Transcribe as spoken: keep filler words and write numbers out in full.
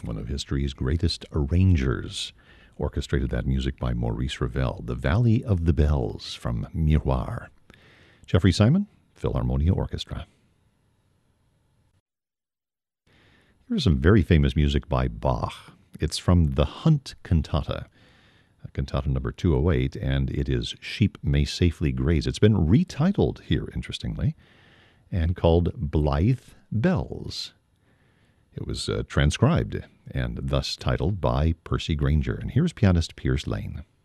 one of history's greatest arrangers. Orchestrated that music by Maurice Ravel, The Valley of the Bells from Miroir. Jeffrey Simon, Philharmonia Orchestra. Here's some very famous music by Bach. It's from the Hunt Cantata, cantata number two oh eight, and it is Sheep May Safely Graze. It's been retitled here, interestingly, and called Blithe Bells. It was uh, transcribed and thus titled by Percy Grainger. And here's pianist Piers Lane.